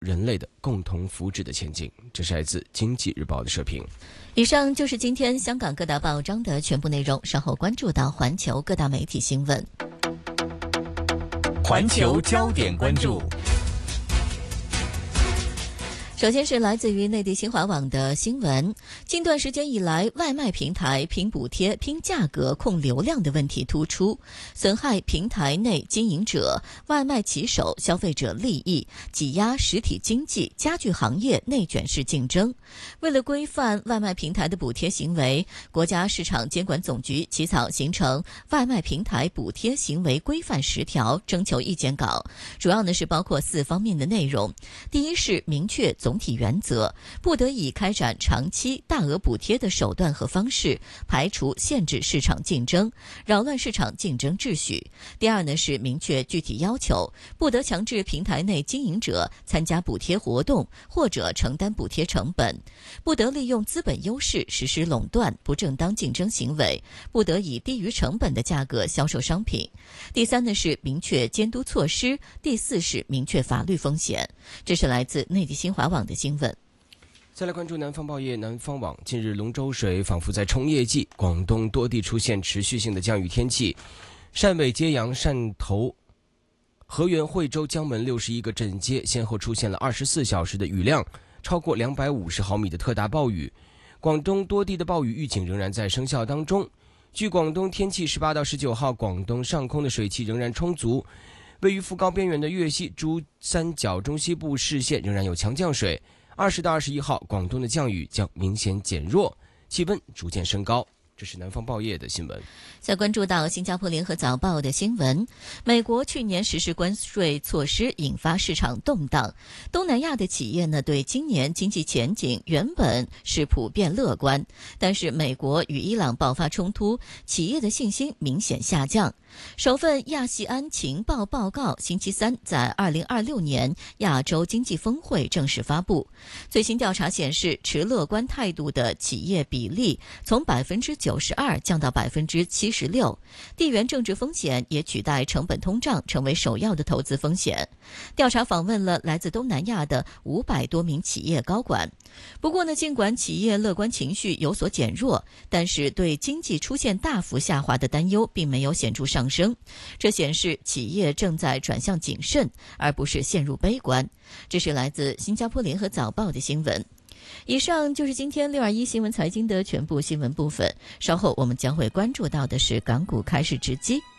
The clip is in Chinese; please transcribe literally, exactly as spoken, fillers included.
人类的共同福祉的前景。这是来自《经济日报》的社评。 以上就是今天香港各大报章的全部内容，稍后关注到环球各大媒体新闻。 环球焦点关注。 首先是来自于内地新华网的新闻，近段时间以来，外卖平台拼补贴、拼价格、控流量的问题突出，损害平台内经营者、外卖骑手、消费者利益，挤压实体经济，加剧行业内卷式竞争。为了规范外卖平台的补贴行为，国家市场监管总局起草形成外卖平台补贴行为规范十条征求意见稿，主要呢是包括四方面的内容。第一是明确总体原则，不得以开展长期大额补贴的手段和方式排除限制市场竞争，扰乱市场竞争秩序。第二呢是明确具体要求，不得强制平台内经营者参加补贴活动或者承担补贴成本，不得利用资本优势实施垄断不正当竞争行为，不得以低于成本的价格销售商品。第三呢是明确监督措施，第四是明确法律风险。这是来自内地新华网的新闻。 再来关注南方报业南方网，近日龙舟水仿佛在冲业绩，广东多地出现持续性的降雨天气，汕尾、揭阳、汕头、河源、惠州、江门六十一个镇街先后出现了二十四小时的雨量超过两百五十毫米的特大暴雨。广东多地的暴雨预警仍然在生效当中。据广东天气，十八到十九号，广东上空的水汽仍然充足，位于副高边缘的粤西、珠三角中西部市县仍然有强降水。二十到二十一号，广东的降雨将明显减弱，气温逐渐升高。这是南方报业的新闻。 再关注到新加坡联合早报的新闻，美国去年实施关税措施引发市场动荡，东南亚的企业呢对今年经济前景原本是普遍乐观，但是美国与伊朗爆发冲突，企业的信心明显下降。首份亚细安情报报告星期三在二零二六年亚洲经济峰会正式发布。最新调查显示，持乐观态度的企业比例从百分之九十二降到百分之七十六，地缘政治风险也取代成本通胀成为首要的投资风险。调查访问了来自东南亚的五百多名企业高管。不过呢，尽管企业乐观情绪有所减弱，但是对经济出现大幅下滑的担忧并没有显著上升。这显示企业正在转向谨慎，而不是陷入悲观。这是来自新加坡联合早报的新闻。以上就是今天六二一新闻财经的全部新闻部分，稍后我们将会关注到的是港股开市直击。